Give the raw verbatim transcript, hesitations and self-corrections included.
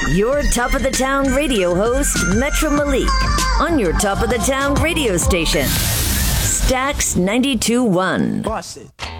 Your Top of the Town radio host, Metro Malik, on your Top of the Town radio station, Stax ninety-two point one. Boss it.